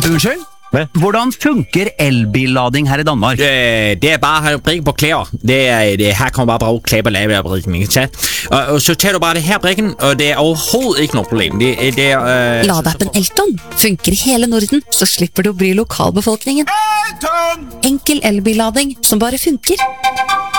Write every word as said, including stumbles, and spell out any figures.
Unnskyld? Hvad? Hvordan funker elbillading her i Danmark? Det, det er bare at brikke på klæder. Det er, det, her kommer bare bruge klæder og lave brikken, ikke sant? Og, og så tager du bare det her brikken, og det er overhovedet ikke noe problem. Det, det er... Øh, Ladeappen Elton funker i hele Norden, så slipper du å bry lokalbefolkningen. Enkel elbillading som bare funker.